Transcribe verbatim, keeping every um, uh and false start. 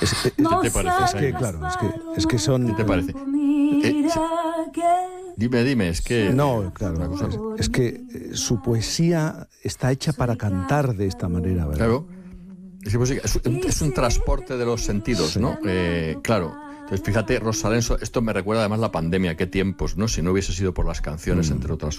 Es, es, ¿Qué te parece? es que, claro, es que, es que son... ¿Qué te parece? Eh, dime, dime, es que... No, claro, es, es que eh, su poesía está hecha para cantar de esta manera, ¿verdad? Claro. Es, que, es, un, es un transporte de los sentidos, ¿no? Eh, claro. Entonces, fíjate, Rosa Lenso, esto me recuerda además la pandemia, qué tiempos, ¿no? Si no hubiese sido por las canciones, mm. entre otras